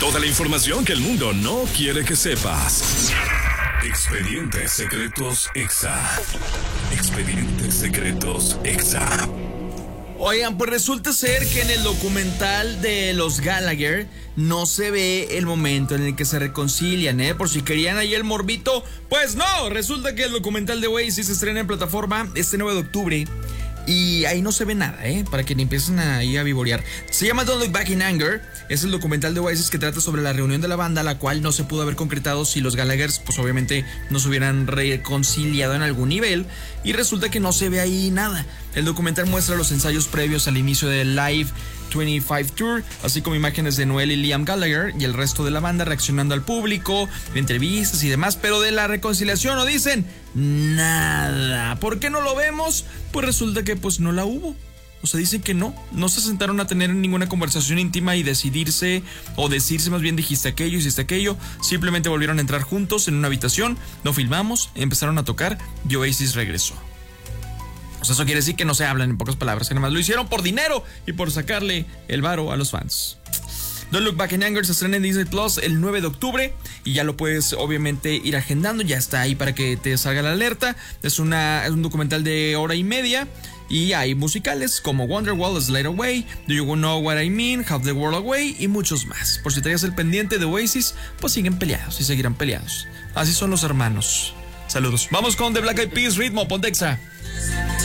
Toda la información que el mundo no quiere que sepas. Expedientes Secretos Exa. Expedientes Secretos Exa. Oigan, pues resulta ser que en el documental de los Gallagher no se ve el momento en el que se reconcilian, Por si querían ahí el morbito, pues no, resulta que el documental de Oasis se estrena en plataforma este 9 de octubre. Y ahí no se ve nada, para que ni empiecen ahí a vivorear. Se llama Don't Look Back in Anger. Es el documental de Oasis que trata sobre la reunión de la banda, la cual no se pudo haber concretado si los Gallaghers, pues obviamente no se hubieran reconciliado en algún nivel. Y resulta que no se ve ahí nada. El documental muestra los ensayos previos al inicio del Live 25 Tour, así como imágenes de Noel y Liam Gallagher y el resto de la banda reaccionando al público, entrevistas y demás, pero de la reconciliación no dicen nada. ¿Por qué no lo vemos? Pues resulta que pues no la hubo. O sea, dicen que no se sentaron a tener ninguna conversación íntima y decidirse, o decirse más bien dijiste aquello, hiciste aquello. Simplemente volvieron a entrar juntos en una habitación, no filmamos, empezaron a tocar y Oasis regresó. O sea, eso quiere decir que no se hablan, en pocas palabras, que nada más lo hicieron por dinero y por sacarle el varo a los fans. Don't Look Back in Anger se estrena en Disney Plus el 9 de octubre y ya lo puedes obviamente ir agendando, ya está ahí para que te salga la alerta. Es un documental de hora y media y hay musicales como Wonderwall, Slide Away, Do You Know What I Mean, Half the World Away y muchos más. Por si traías el pendiente de Oasis, pues siguen peleados y seguirán peleados. Así son los hermanos. Saludos. Vamos con The Black Eyed Peas, ritmo, Pontexa.